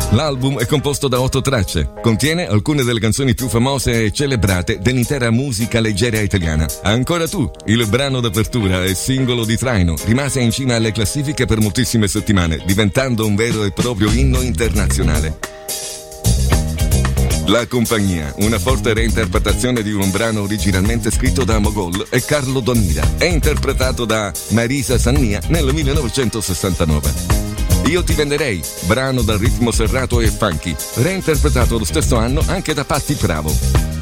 L'album è composto da 8 tracce, contiene alcune delle canzoni più famose e celebrate dell'intera musica leggera italiana. Ancora tu, il brano d'apertura e singolo di traino, rimase in cima alle classifiche per moltissime settimane, diventando un vero e proprio inno internazionale. La compagnia, una forte reinterpretazione di un brano originalmente scritto da Mogol e Carlo Donira e interpretato da Marisa Sannia nel 1969. Io ti venderei, brano dal ritmo serrato e funky, reinterpretato lo stesso anno anche da Patti Bravo.